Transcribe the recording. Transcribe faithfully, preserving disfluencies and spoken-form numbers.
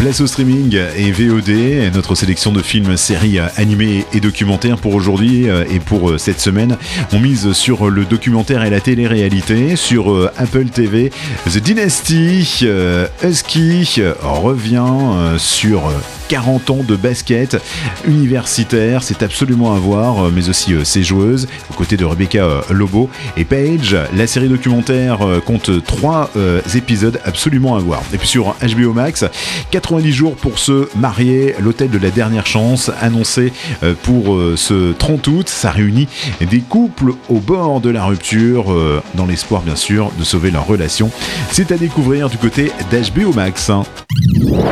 Place au streaming et V O D, notre sélection de films, séries animés et documentaires pour aujourd'hui et pour cette semaine. On mise sur le documentaire et la télé-réalité. Sur Apple T V, The Dynasty, Husky revient sur quarante ans de basket universitaire, c'est absolument à voir, mais aussi ses joueuses, aux côtés de Rebecca Lobo et Paige. La série documentaire compte trois euh, épisodes absolument à voir. Et puis sur H B O Max, quatre-vingt-dix jours pour se marier, l'hôtel de la dernière chance, annoncé euh, pour euh, ce trente août. Ça réunit des couples au bord de la rupture, euh, dans l'espoir bien sûr de sauver leur relation. C'est à découvrir du côté d'H B O Max.